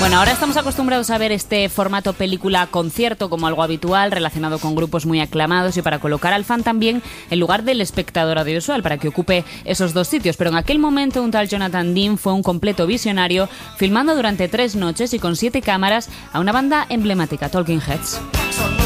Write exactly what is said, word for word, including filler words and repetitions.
Bueno, ahora estamos acostumbrados a ver este formato película-concierto como algo habitual, relacionado con grupos muy aclamados y para colocar al fan también en lugar del espectador audiovisual, para que ocupe esos dos sitios. Pero en aquel momento un tal Jonathan Dean fue un completo visionario, filmando durante tres noches y con siete cámaras a una banda emblemática, Talking Heads.